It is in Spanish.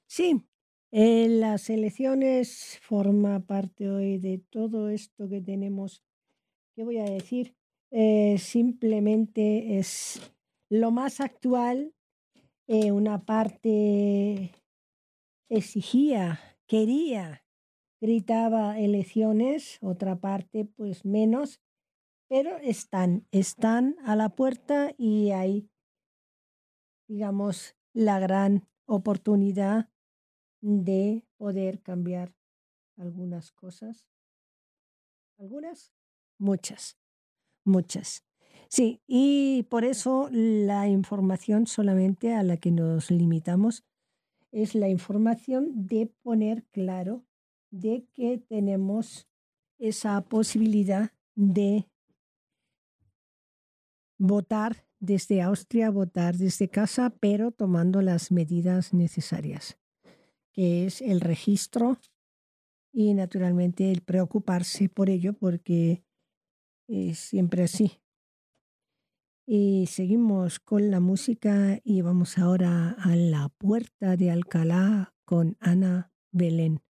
Sí, las elecciones forma parte hoy de todo esto que tenemos. ¿Qué voy a decir? Simplemente es lo más actual. Una parte exigía, quería, gritaba elecciones, otra parte pues menos, pero están a la puerta y hay, digamos, la gran oportunidad de poder cambiar algunas cosas, algunas, muchas, muchas. Sí, y por eso la información solamente a la que nos limitamos es la información de poner claro de que tenemos esa posibilidad de votar desde Austria, votar desde casa, pero tomando las medidas necesarias, que es el registro y naturalmente el preocuparse por ello, porque es siempre así. Y seguimos con la música y vamos ahora a La Puerta de Alcalá con Ana Belén.